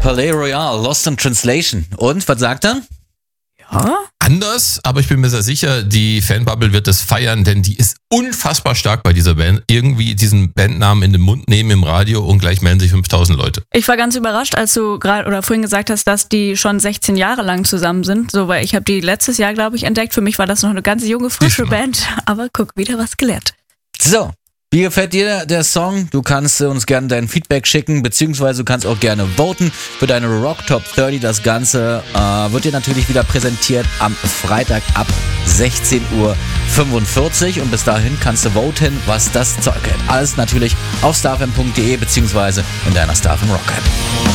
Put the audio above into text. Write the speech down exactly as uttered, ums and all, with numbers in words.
Palais Royal, Lost in Translation. Und, was sagt er? Ja? Anders, aber ich bin mir sehr sicher, die Fanbubble wird das feiern, denn die ist unfassbar stark bei dieser Band. Irgendwie diesen Bandnamen in den Mund nehmen im Radio und gleich melden sich fünftausend Leute. Ich war ganz überrascht, als du gerade oder vorhin gesagt hast, dass die schon sechzehn Jahre lang zusammen sind. So, weil ich habe die letztes Jahr, glaube ich, entdeckt. Für mich war das noch eine ganz junge, frische Band. Aber guck, wieder was gelernt. So. Wie gefällt dir der Song? Du kannst uns gerne dein Feedback schicken, beziehungsweise du kannst auch gerne voten für deine Rock Top dreißig. Das Ganze äh, wird dir natürlich wieder präsentiert am Freitag ab sechzehn Uhr fünfundvierzig und bis dahin kannst du voten, was das Zeug hält. Alles natürlich auf starfm punkt de beziehungsweise in deiner StarFM Rock App.